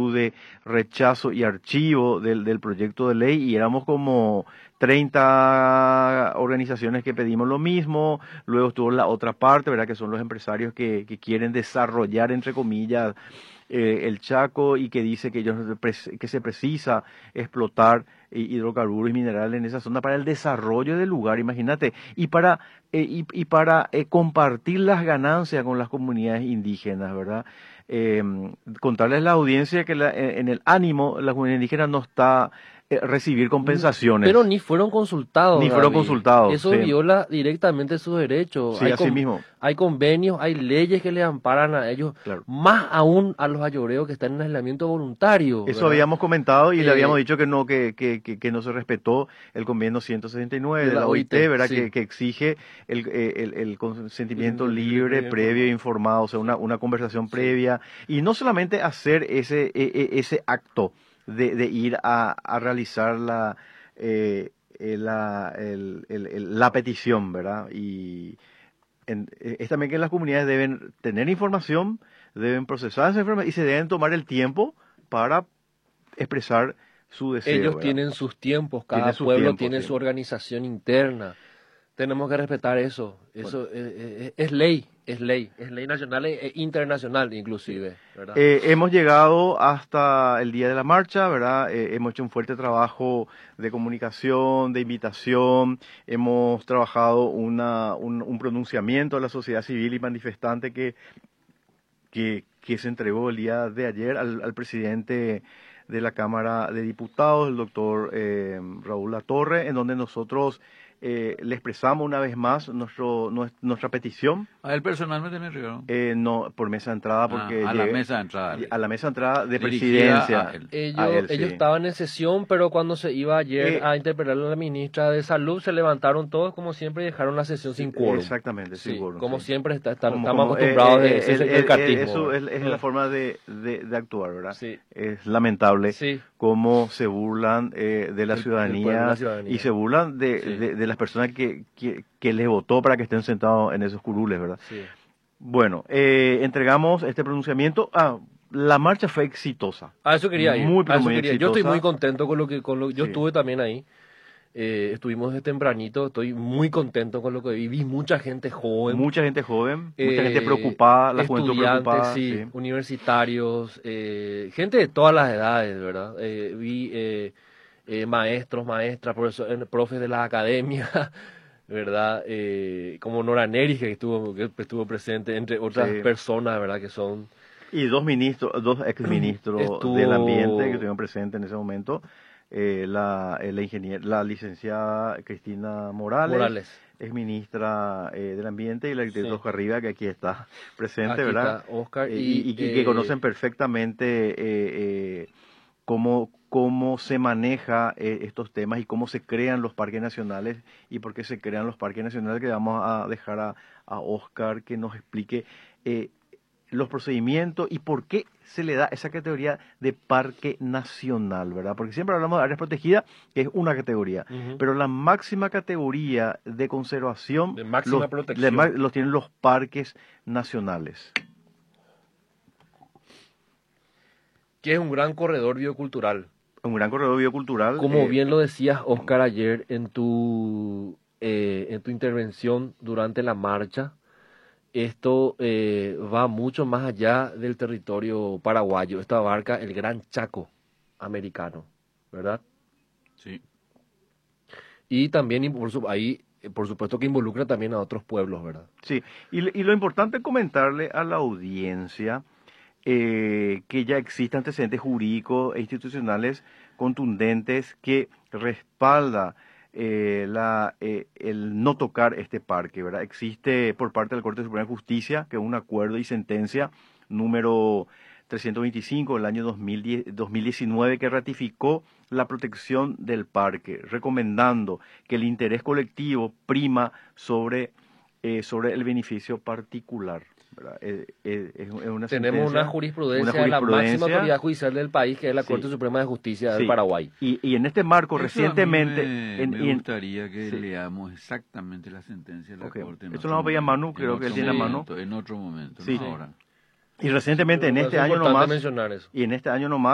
actitud de rechazo y archivo del proyecto de ley, y éramos como 30 organizaciones que pedimos lo mismo. Luego estuvo la otra parte, ¿verdad? Que son los empresarios que quieren desarrollar, entre comillas, el Chaco, y que dice que que se precisa explotar hidrocarburos y minerales en esa zona para el desarrollo del lugar, imagínate, y para compartir las ganancias con las comunidades indígenas, ¿verdad? Eh, Contarles a la audiencia que en el ánimo la comunidad indígena no está recibir compensaciones. Pero ni fueron consultados, Ni fueron David. consultados. Eso Sí. viola directamente sus derechos. Sí, así mismo. Hay convenios, hay leyes que le amparan a ellos, Claro. más aún a los ayoreos que están en aislamiento voluntario. Eso ¿verdad? habíamos comentado y le habíamos dicho que no, que no se respetó el convenio 169 de la OIT, ¿verdad? Sí. Que exige el consentimiento libre, Libre, previo e informado, o sea, una conversación previa, y no solamente hacer ese acto de ir a realizar la petición, ¿verdad? Y es también que las comunidades deben tener información, deben procesar esa información y se deben tomar el tiempo para expresar su deseo. Ellos ¿verdad? tienen sus tiempos, cada Tienen sus pueblo tiempos, tiene sí. su organización interna. Tenemos que respetar eso. Eso es ley nacional e internacional inclusive, ¿verdad? Hemos llegado hasta el día de la marcha, ¿verdad? Hemos hecho un fuerte trabajo de comunicación, de invitación, hemos trabajado un pronunciamiento a la sociedad civil y manifestante que se entregó el día de ayer al presidente de la Cámara de Diputados, el doctor Raúl Latorre, en donde nosotros le expresamos una vez más nuestra petición. ¿A él personalmente me entregaron? No, por mesa de entrada, porque a la mesa de entrada. a la mesa de entrada de Dirigida presidencia. a él. Ellos sí. estaban en sesión, pero cuando se iba ayer a interpelar a la ministra de Salud, se levantaron todos como siempre y dejaron la sesión sin quórum. Exactamente, sin Sí, quórum. como Sí. siempre estamos Como, acostumbrados de ese del cartismo. Eso ¿verdad? es la forma de actuar, ¿verdad? Sí. Es lamentable Sí. cómo se burlan de la Del pueblo, ciudadanía, la ciudadanía. y se burlan de las personas que les votó para que estén sentados en esos curules, ¿verdad? Sí. Bueno, entregamos este pronunciamiento. La marcha fue exitosa. A eso quería ir. Muy, a pero eso muy quería ir. Yo estoy exitosa. muy contento con yo Sí. estuve también ahí. Estuvimos desde tempranito, estoy muy contento con lo que vi. Vi mucha gente joven. Mucha gente joven, mucha gente preocupada, la juventud estudiantes, preocupada. sí, Sí. universitarios, gente de todas las edades, ¿verdad? Vi maestros, maestras, profes de la academia, ¿verdad? Como Nora Neris, que estuvo presente, entre otras Sí. personas, ¿verdad? Que son... Y dos exministros del ambiente que estuvieron presentes en ese momento. La licenciada Cristina Morales, es ministra del ambiente, y el arquitecto Sí. Oscar Rivas, que aquí está presente, Aquí ¿verdad? está Oscar Y que conocen perfectamente cómo se maneja estos temas y cómo se crean los parques nacionales y por qué se crean los parques nacionales, que vamos a dejar a Oscar que nos explique los procedimientos y por qué se le da esa categoría de parque nacional, ¿verdad? Porque siempre hablamos de áreas protegidas, que es una categoría, Ujú. pero la máxima categoría de conservación De máxima protección. los tienen los parques nacionales. Que es un gran corredor biocultural. Un gran corredor biocultural. Como bien lo decías, Oscar, ayer en tu intervención durante la marcha, esto va mucho más allá del territorio paraguayo. Esto abarca el Gran Chaco americano, ¿verdad? Sí. Y también, por supuesto que involucra también a otros pueblos, ¿verdad? Sí, y lo importante es comentarle a la audiencia que ya existen antecedentes jurídicos e institucionales contundentes que respalda el no tocar este parque, ¿verdad? Existe por parte de la Corte Suprema de Justicia que un acuerdo y sentencia número 325 del año 2019 que ratificó la protección del parque, recomendando que el interés colectivo prima sobre el beneficio particular, ¿verdad? Tenemos una jurisprudencia de la máxima autoridad judicial del país, que es la Corte Suprema de Justicia del Paraguay. Y en este marco, Eso recientemente... me gustaría que leamos exactamente la sentencia de la Corte. Eso lo vamos a pedir a Manu, creo que él tiene a mano. En otro momento, Sí. no ahora. Y recientemente, en este año nomás, mencionar eso. y en este año nomás,